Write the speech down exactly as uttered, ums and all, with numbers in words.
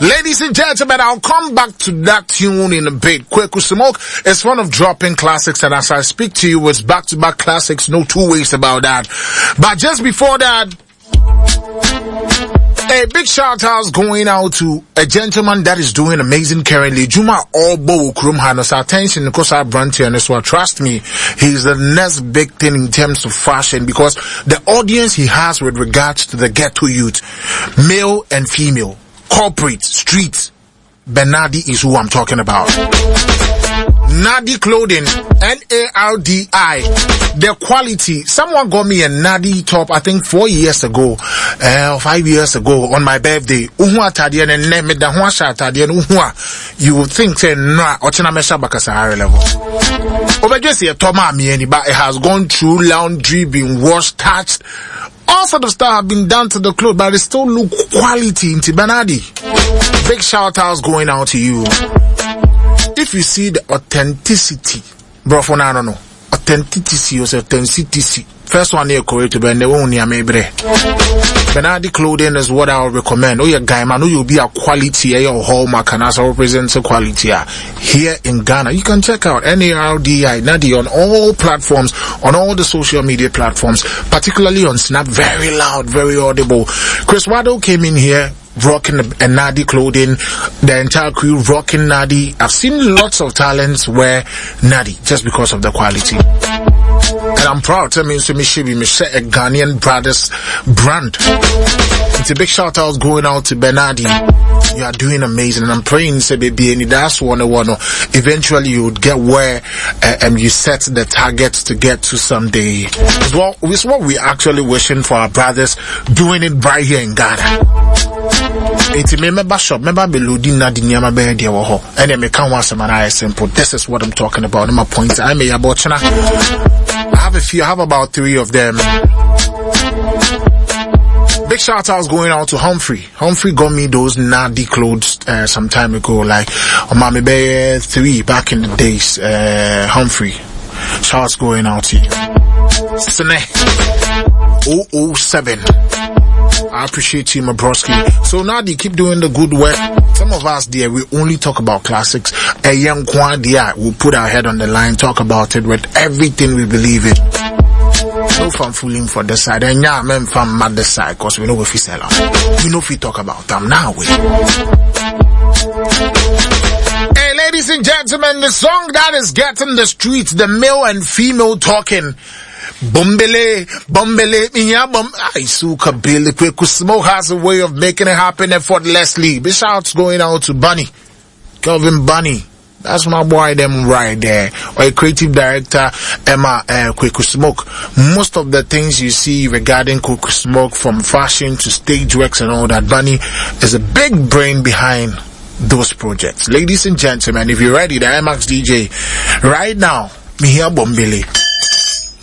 Ladies and gentlemen, I'll come back to that tune in a bit. Kweku Smoke is one of dropping classics, and as I speak to you, it's back-to-back classics, no two ways about that. But just before that, a big shout out going out to a gentleman that is doing amazing currently. Juma Obo Krumhanos attention because I brand here and so trust me, he's the next big thing in terms of fashion because the audience he has with regards to the ghetto youth, male and female, corporate, street, Bernardi is who I'm talking about. Nadi Clothing, N A R D I. The quality. Someone got me a Nadi top, I think four years ago, uh, five years ago on my birthday. Uhua tadian and name the Huasha tadian Uhua. You would think, say, nah, Ochina Mesha Bakasahara level. Over just here, Toma Mieni, but it has gone through laundry, been washed, touched. All sort of stuff have been done to the clothes, but it still look quality into Bernardi. Big shout outs going out to you. If you see the authenticity, bro, for now, I don't know. Authenticity or authenticity. First one here, correct to Ben, the one near me, bre. Bernardi Clothing is what I would recommend. Oh, yeah, guy, man, know you'll be a quality, your hallmark, and also represents a quality here in Ghana. You can check out N A R D I, Nadi, on all platforms, on all the social media platforms, particularly on Snap. Very loud, very audible. Chris Wado came in here, rocking a Nadi Clothing, the entire crew rocking Nadi. I've seen lots of talents wear Nadi just because of the quality. And I'm proud to mean to me, Shibi, me share a Ghanaian brothers brand. It's a big shout out going out to Bernardi. You are doing amazing, and I'm praying, say, baby, and that's one on one. Eventually, you would get where uh, um, you set the target to get to someday. It's what, it's what we're actually wishing for our brothers doing it right here in Ghana. It's a member shop, member Melody Nadi Nyama Bendi Waho, and then me can want some and simple. This is what I'm talking about. My points. I may about China. I have a few, I have about three of them. Big shout outs going out to Humphrey. Humphrey got me those Nadi clothes uh, some time ago, like on Mami Bay three back in the days. Uh, Humphrey. Shouts going out to you. Sene oh oh seven. I appreciate you, my broski. So Nadi, keep doing the good work. Some of us there, we only talk about classics. A young Kwan there, we'll put our head on the line, talk about it with everything we believe in. No fun fooling for the side. And yeah, men from mad the side, cause we know if we sell them. We know if we talk about them now. We. Hey, ladies and gentlemen, the song that is getting the streets, the male and female talking. Bombele, bombele, minya bom. I suka Billy Kweku Smoke has a way of making it happen effortlessly. Big shouts going out to Bunny, Kelvin Bunny. That's my boy, them right there. Or a creative director, Emma uh, Kweku Smoke. Most of the things you see regarding Kweku Smoke, from fashion to stage works and all that, Bunny is a big brain behind those projects. Ladies and gentlemen, if you're ready, the I M A X D J, right now, me here Bombele.